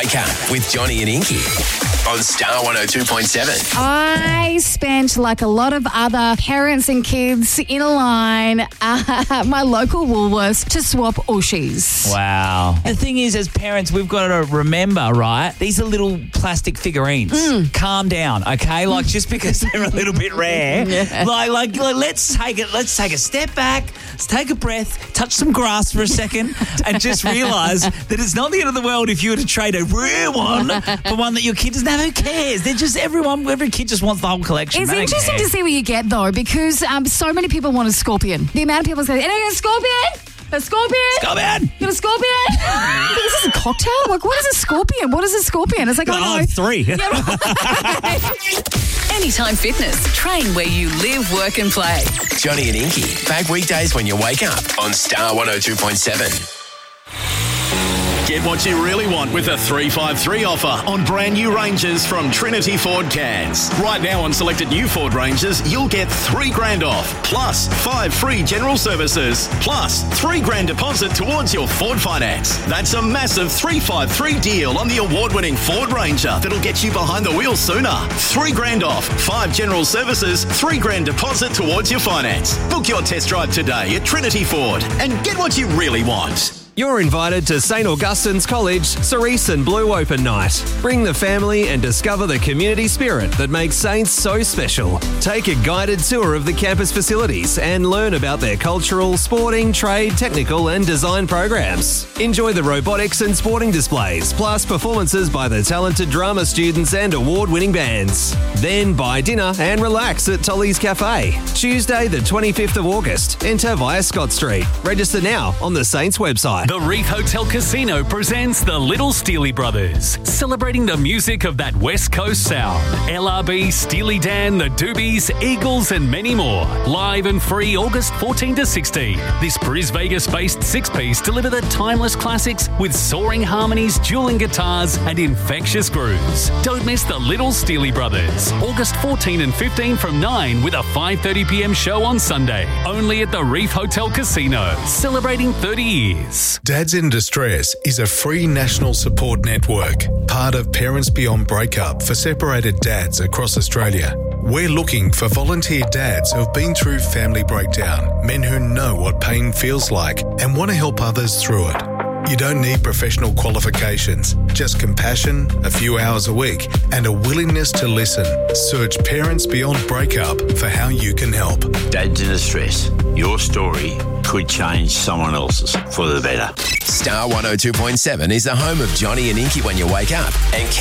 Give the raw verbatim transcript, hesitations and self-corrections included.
Wake Up with Johnny and Inky on Star one oh two point seven. I spent, like a lot of other parents and kids, in a line at my local Woolworths to swap Ooshies. Wow. The thing is, as parents, we've got to remember, right, these are little plastic figurines. Mm. Calm down, okay? Like, just because they're a little bit rare, yeah. like, like, like, let's take it, let's take a step back, let's take a breath, touch some grass for a second, and just realise that it's not the end of the world if you were to trade a rare one for one that your kid doesn't have. Who cares? They're just everyone, every kid just wants the whole collection. It's they interesting to see what you get, though, because um, so many people want a scorpion. The amount of people say, anyone got a scorpion? A scorpion? Scorpion! You got a scorpion? Is this a cocktail? Like, what is a scorpion? What is a scorpion? It's like, oh, oh no. three. Anytime Fitness. Train where you live, work and play. Johnny and Inky, back weekdays when you wake up on Star one oh two point seven. Get what you really want with a three five three offer on brand new Rangers from Trinity Ford Cairns. Right now on selected new Ford Rangers, you'll get three grand off, plus five free general services, plus three grand deposit towards your Ford finance. That's a massive three five three deal on the award-winning Ford Ranger that'll get you behind the wheel sooner. Three grand off, five general services, three grand deposit towards your finance. Book your test drive today at Trinity Ford and get what you really want. You're invited to Saint Augustine's College Cerise and Blue Open Night. Bring the family and discover the community spirit that makes Saints so special. Take a guided tour of the campus facilities and learn about their cultural, sporting, trade, technical and design programs. Enjoy the robotics and sporting displays, plus performances by the talented drama students and award-winning bands. Then buy dinner and relax at Tolly's Cafe. Tuesday the twenty-fifth of August. Enter via Scott Street. Register now on the Saints website. The Reef Hotel Casino presents the Little Steely Brothers, celebrating the music of that West Coast sound. L R B, Steely Dan, the Doobies, Eagles and many more. Live and free August fourteenth to sixteenth. This Bris Vegas-based six-piece deliver the timeless classics with soaring harmonies, dueling guitars and infectious grooves. Don't miss the Little Steely Brothers. August fourteenth and fifteenth from nine with a five thirty p.m. show on Sunday. Only at the Reef Hotel Casino, celebrating thirty years. Dads in Distress is a free national support network, part of Parents Beyond Breakup for separated dads across Australia. We're looking for volunteer dads who have been through family breakdown, men who know what pain feels like and want to help others through it. You don't need professional qualifications, just compassion, a few hours a week, and a willingness to listen. Search Parents Beyond Breakup for how you can help. Dads in Distress. Your story could change someone else's for the better. Star one oh two point seven is the home of Johnny and Inky when you wake up and